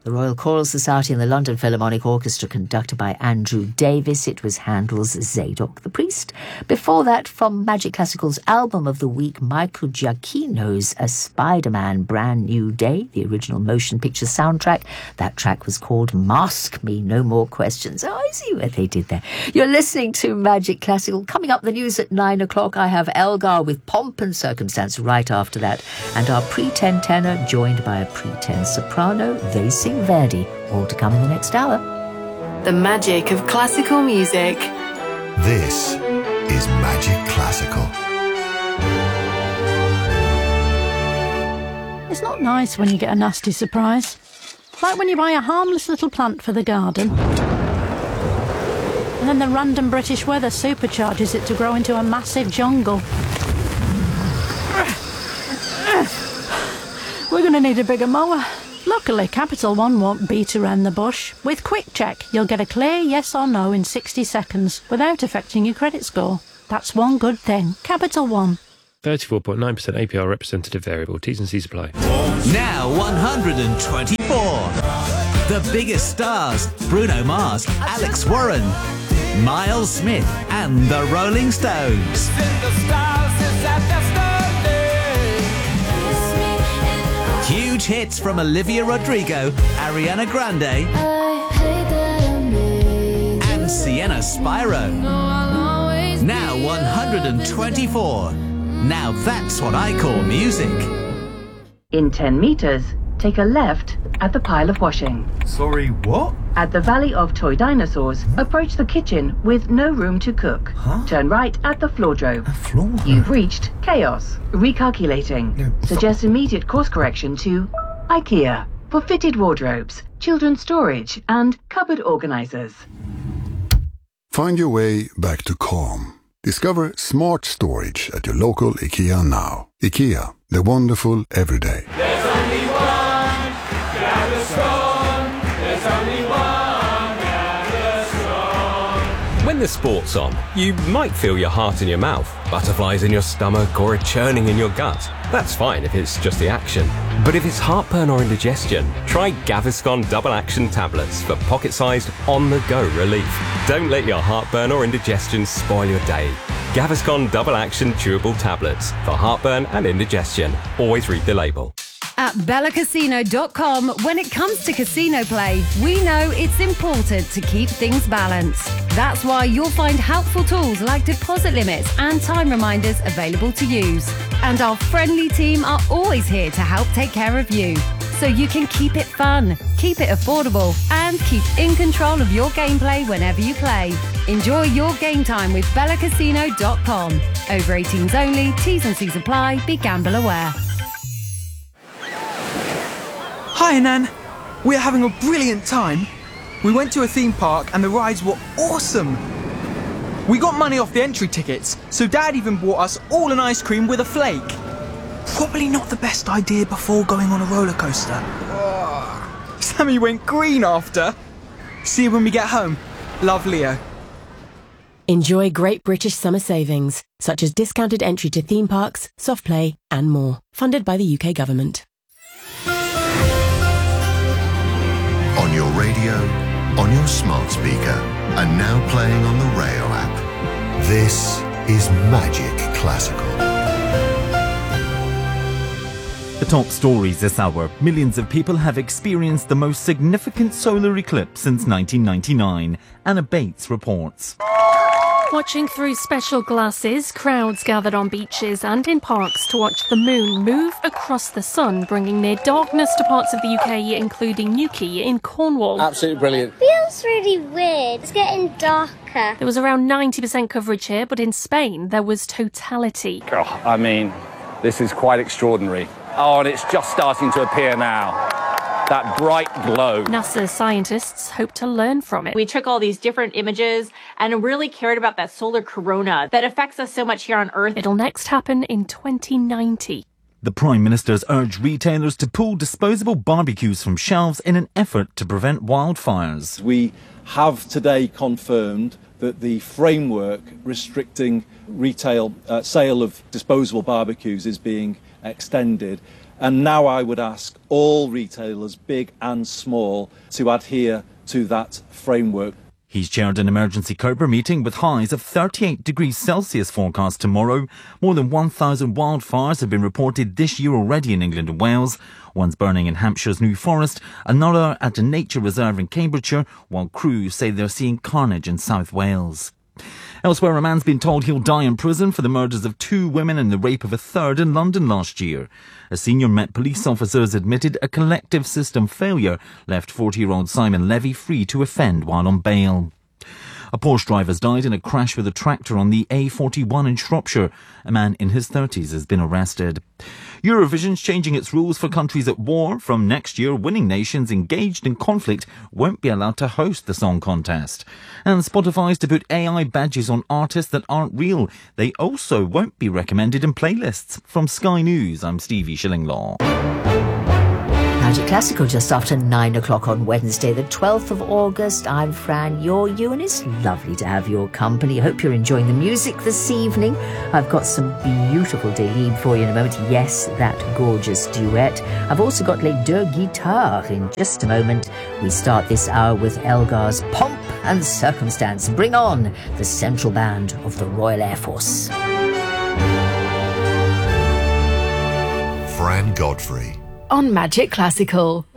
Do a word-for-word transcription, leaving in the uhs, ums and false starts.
The Royal Choral Society and the London Philharmonic Orchestra, conducted by Andrew Davis. It was Handel's Zadok the Priest. Before that, from Magic Classical's Album of the Week, Michael Giacchino's A Spider-Man Brand New Day, the original motion picture soundtrack. That track was called Mask Me, No More Questions. Oh, I see what they did there. You're listening to Magic Classical. Coming up, the news at nine o'clock. I have Elgar with Pomp and Circumstance right after that. And our pre-ten tenor joined by a pre-ten soprano. They sing Verdi. All to come in the next hour. The magic of classical music. This is Magic Classical. It's not nice when you get a nasty surprise. Like when you buy a harmless little plant for the garden, and then the random British weather supercharges it to grow into a massive jungle. We're going to need a bigger mower. Luckily, Capital One won't beat around the bush. With Quick Check, you'll get a clear yes or no in sixty seconds without affecting your credit score. That's one good thing. Capital One. thirty-four point nine percent A P R representative variable. T's and C's apply. Now one hundred twenty-four. The biggest stars: Bruno Mars, Alex Warren, Miles Smith and the Rolling Stones. Huge hits from Olivia Rodrigo, Ariana Grande and Sienna Spiro. Now one hundred twenty-four. Now that's what I call music. In ten metres, take a left at the pile of washing. Sorry, what? At the Valley of Toy Dinosaurs, approach the kitchen with no room to cook. Huh? Turn right at the floordrome. A floor? You've reached Chaos. Recalculating. No, Suggest immediate course correction to IKEA for fitted wardrobes, children's storage and cupboard organisers. Find your way back to calm. Discover smart storage at your local IKEA now. IKEA, the wonderful everyday. There's only one Gaviscon. There's only one Gaviscon. When the sport's on, you might feel your heart in your mouth, butterflies in your stomach or a churning in your gut. That's fine if it's just the action. But if it's heartburn or indigestion, try Gaviscon Double Action Tablets for pocket-sized, on-the-go relief. Don't let your heartburn or indigestion spoil your day. Gaviscon Double Action Chewable Tablets for heartburn and indigestion. Always read the label. At Bella Casino dot com, when it comes to casino play, we know it's important to keep things balanced. That's why you'll find helpful tools like deposit limits and time reminders available to use. And our friendly team are always here to help take care of you, so you can keep it fun, keep it affordable, and keep in control of your gameplay whenever you play. Enjoy your game time with Bella Casino dot com. Over eighteens only, T's and C's apply, be gamble aware. Hi, Nan. We're having a brilliant time. We went to a theme park and the rides were awesome. We got money off the entry tickets, so Dad even bought us all an ice cream with a flake. Probably not the best idea before going on a roller coaster. Oh, Sammy went green after. See you when we get home. Love, Leo. Enjoy great British summer savings, such as discounted entry to theme parks, soft play and more. Funded by the U K Government. On your radio, on your smart speaker, and now playing on the Rayo app. This is Magic Classical. The top stories this hour. Millions of people have experienced the most significant solar eclipse since nineteen ninety-nine. Anna Bates reports. Watching through special glasses, crowds gathered on beaches and in parks to watch the moon move across the sun, bringing near darkness to parts of the U K, including Newquay in Cornwall. Absolutely brilliant. Feels really weird. It's getting darker. There was around ninety percent coverage here, but in Spain there was totality. Oh, I mean, this is quite extraordinary. Oh, and it's just starting to appear now. That bright glow. NASA scientists hope to learn from it. We took all these different images and really cared about that solar corona that affects us so much here on Earth. It'll next happen in twenty ninety. The Prime Minister's urged retailers to pull disposable barbecues from shelves in an effort to prevent wildfires. We have today confirmed that the framework restricting retail uh, sale of disposable barbecues is being extended. And now I would ask all retailers, big and small, to adhere to that framework. He's chaired an emergency Cobra meeting with highs of thirty-eight degrees Celsius forecast tomorrow. More than one thousand wildfires have been reported this year already in England and Wales. One's burning in Hampshire's New Forest, another at a nature reserve in Cambridgeshire, while crews say they're seeing carnage in South Wales. Elsewhere, a man's been told he'll die in prison for the murders of two women and the rape of a third in London last year. A senior Met police officer has admitted a collective system failure left forty-year-old Simon Levy free to offend while on bail. A Porsche driver has died in a crash with a tractor on the A forty-one in Shropshire. A man in his thirties has been arrested. Eurovision's changing its rules for countries at war. From next year, winning nations engaged in conflict won't be allowed to host the song contest. And Spotify's to put A I badges on artists that aren't real. They also won't be recommended in playlists. From Sky News, I'm Stevie Shillinglaw. Magic Classical just after nine o'clock on Wednesday, the twelfth of August. I'm Fran, your Eunice. Lovely to have your company. Hope you're enjoying the music this evening. I've got some beautiful Delibes for you in a moment. Yes, that gorgeous duet. I've also got Les Deux Guitares in just a moment. We start this hour with Elgar's Pomp and Circumstance. Bring on the Central Band of the Royal Air Force. Fran Godfrey. On Magic Classical.